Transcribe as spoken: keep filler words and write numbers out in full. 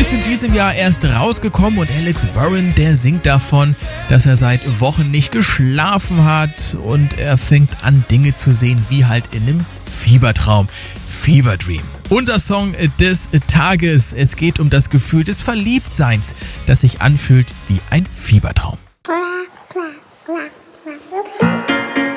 ist in diesem Jahr erst rausgekommen und Alex Warren, der singt davon, dass er seit Wochen nicht geschlafen hat und er fängt an, Dinge zu sehen wie halt in einem Fiebertraum. Fever Dream. Unser Song des Tages. Es geht um das Gefühl des Verliebtseins, das sich anfühlt wie ein Fiebertraum.